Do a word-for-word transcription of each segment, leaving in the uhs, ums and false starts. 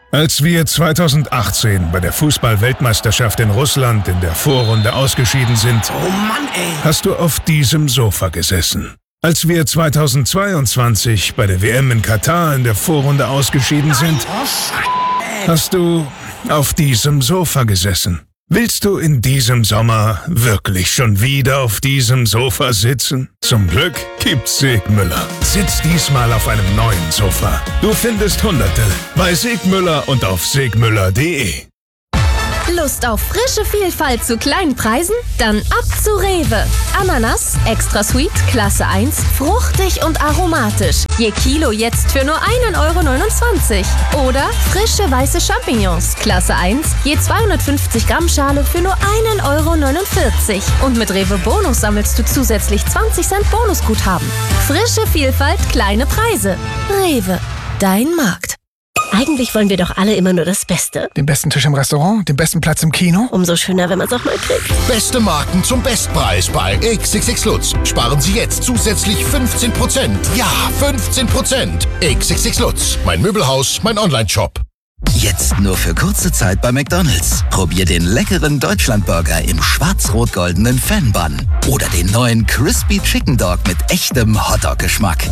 Als wir zweitausendachtzehn bei der Fußball-Weltmeisterschaft in Russland in der Vorrunde ausgeschieden sind, oh Mann, ey. hast du auf diesem Sofa gesessen. Als wir zweitausendzweiundzwanzig bei der W M in Katar in der Vorrunde ausgeschieden sind, hast du auf diesem Sofa gesessen. Willst du in diesem Sommer wirklich schon wieder auf diesem Sofa sitzen? Zum Glück gibt's Segmüller. Sitz diesmal auf einem neuen Sofa. Du findest Hunderte bei Segmüller und auf segmüller punkt de. Lust auf frische Vielfalt zu kleinen Preisen? Dann ab zu Rewe. Ananas, extra sweet, Klasse eins, fruchtig und aromatisch. Je Kilo jetzt für nur ein Euro neunundzwanzig. Oder frische weiße Champignons, Klasse eins, je zweihundertfünfzig Gramm Schale für nur ein Euro neunundvierzig. Und mit Rewe Bonus sammelst du zusätzlich zwanzig Cent Bonusguthaben. Frische Vielfalt, kleine Preise. Rewe, dein Markt. Eigentlich wollen wir doch alle immer nur das Beste. Den besten Tisch im Restaurant, den besten Platz im Kino. Umso schöner, wenn man es auch mal kriegt. Beste Marken zum Bestpreis bei X X X Lutz. Sparen Sie jetzt zusätzlich fünfzehn Prozent. Ja, fünfzehn Prozent. X X X Lutz. Mein Möbelhaus, mein Online-Shop. Jetzt nur für kurze Zeit bei McDonald's. Probier den leckeren Deutschlandburger im schwarz-rot-goldenen Fan-Bun. Oder den neuen Crispy Chicken Dog mit echtem Hotdog-Geschmack.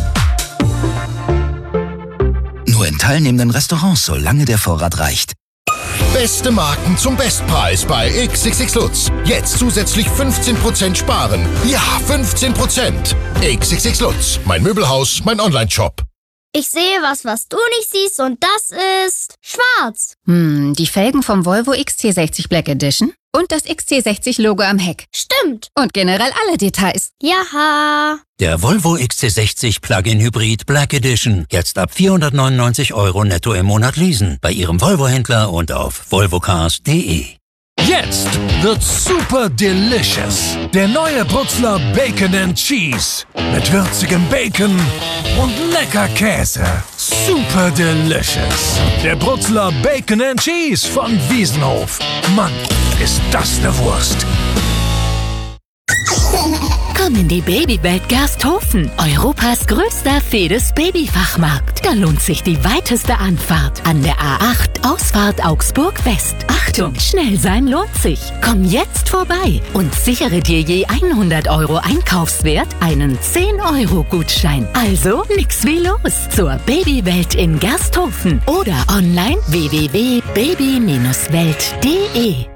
Nur in teilnehmenden Restaurants, solange der Vorrat reicht. Beste Marken zum Bestpreis bei X X X Lutz. Jetzt zusätzlich fünfzehn Prozent sparen. Ja, fünfzehn Prozent. X X X Lutz. Mein Möbelhaus, mein Online-Shop. Ich sehe was, was du nicht siehst, und das ist schwarz. Hm, die Felgen vom Volvo X C sechzig Black Edition und das X C sechzig Logo am Heck. Stimmt. Und generell alle Details. Jaha. Der Volvo X C sechzig Plug-in Hybrid Black Edition. Jetzt ab vierhundertneunundneunzig Euro netto im Monat leasen. Bei Ihrem Volvo-Händler und auf volvo cars punkt de. Jetzt wird super delicious. Der neue Brutzler Bacon and Cheese. Mit würzigem Bacon und lecker Käse. Super delicious. Der Brutzler Bacon and Cheese von Wiesenhof. Mann, ist das eine Wurst. Komm in die Babywelt Gersthofen, Europas größter Fedes-Babyfachmarkt. Da lohnt sich die weiteste Anfahrt an der A acht, Ausfahrt Augsburg West. Achtung, schnell sein lohnt sich. Komm jetzt vorbei und sichere dir je hundert Euro Einkaufswert einen zehn Euro Gutschein. Also nix wie los zur Babywelt in Gersthofen oder online w w w punkt baby welt punkt de.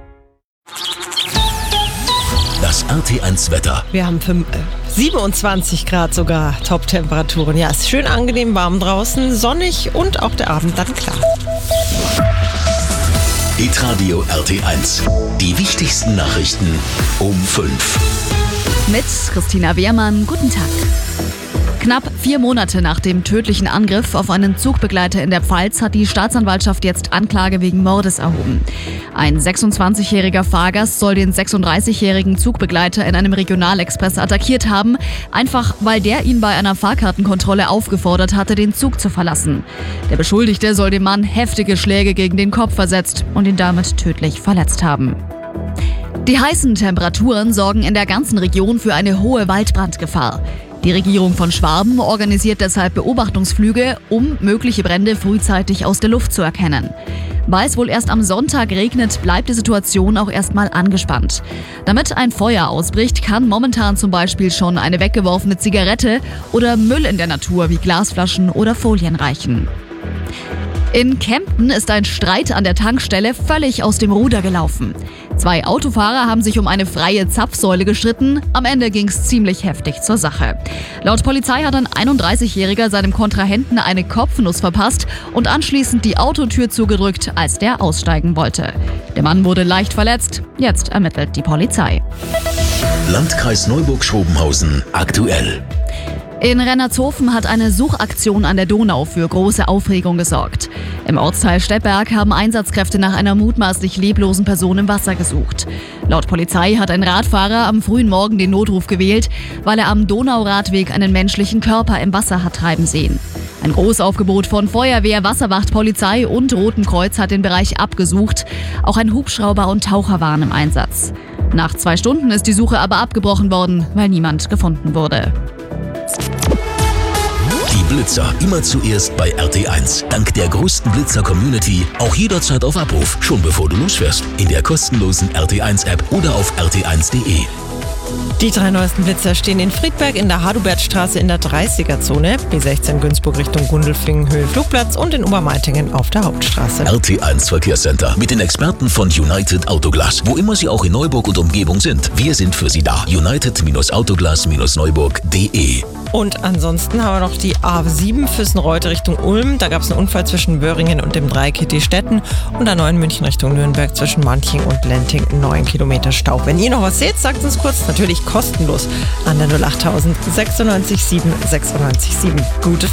Das R T eins Wetter. Wir haben fünf, äh, siebenundzwanzig Grad sogar Top-Temperaturen. Ja, ist schön angenehm warm draußen, sonnig und auch der Abend dann klar. Hitradio R T eins. Die wichtigsten Nachrichten um fünf. Mit Christina Wehrmann, guten Tag. Knapp vier Monate nach dem tödlichen Angriff auf einen Zugbegleiter in der Pfalz hat die Staatsanwaltschaft jetzt Anklage wegen Mordes erhoben. Ein sechsundzwanzigjähriger Fahrgast soll den sechsunddreißigjährigen Zugbegleiter in einem Regionalexpress attackiert haben, einfach weil der ihn bei einer Fahrkartenkontrolle aufgefordert hatte, den Zug zu verlassen. Der Beschuldigte soll dem Mann heftige Schläge gegen den Kopf versetzt und ihn damit tödlich verletzt haben. Die heißen Temperaturen sorgen in der ganzen Region für eine hohe Waldbrandgefahr. Die Regierung von Schwaben organisiert deshalb Beobachtungsflüge, um mögliche Brände frühzeitig aus der Luft zu erkennen. Weil es wohl erst am Sonntag regnet, bleibt die Situation auch erstmal angespannt. Damit ein Feuer ausbricht, kann momentan zum Beispiel schon eine weggeworfene Zigarette oder Müll in der Natur wie Glasflaschen oder Folien reichen. In Kempten ist ein Streit an der Tankstelle völlig aus dem Ruder gelaufen. Zwei Autofahrer haben sich um eine freie Zapfsäule gestritten. Am Ende ging es ziemlich heftig zur Sache. Laut Polizei hat ein einunddreißigjähriger seinem Kontrahenten eine Kopfnuss verpasst und anschließend die Autotür zugedrückt, als der aussteigen wollte. Der Mann wurde leicht verletzt. Jetzt ermittelt die Polizei. Landkreis Neuburg-Schrobenhausen aktuell. In Rennertshofen hat eine Suchaktion an der Donau für große Aufregung gesorgt. Im Ortsteil Steppberg haben Einsatzkräfte nach einer mutmaßlich leblosen Person im Wasser gesucht. Laut Polizei hat ein Radfahrer am frühen Morgen den Notruf gewählt, weil er am Donauradweg einen menschlichen Körper im Wasser hat treiben sehen. Ein Großaufgebot von Feuerwehr, Wasserwacht, Polizei und Rotem Kreuz hat den Bereich abgesucht. Auch ein Hubschrauber und Taucher waren im Einsatz. Nach zwei Stunden ist die Suche aber abgebrochen worden, weil niemand gefunden wurde. Blitzer immer zuerst bei R T eins. Dank der größten Blitzer-Community auch jederzeit auf Abruf, schon bevor du losfährst. In der kostenlosen R T eins App oder auf r t eins punkt de. Die drei neuesten Blitzer stehen in Friedberg in der Hadubertstraße in der dreißiger-Zone, B sechzehn Günzburg Richtung Gundelfingen Höhe Flugplatz und in Obermeitingen auf der Hauptstraße. R T eins Verkehrscenter mit den Experten von United Autoglas. Wo immer Sie auch in Neuburg und Umgebung sind, wir sind für Sie da. United Autoglas Neuburg punkt de. Und ansonsten haben wir noch die A sieben Füssen-Reuth Richtung Ulm. Da gab es einen Unfall zwischen Wöhringen und dem Dreieck Hitti-Stetten und A neun München Richtung Nürnberg zwischen Manching und Lenting. neun Kilometer Stau. Wenn ihr noch was seht, sagt uns kurz. Natürlich kostenlos an der null acht null null sechsundneunzig sieben sechsundneunzig sieben. Gute